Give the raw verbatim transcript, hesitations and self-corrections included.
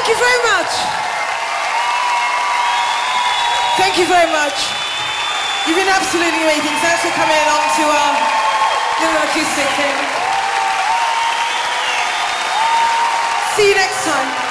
Thank you very much. Thank you very much. You've been absolutely amazing. Thanks for coming along to our little acoustic thing. See you next time.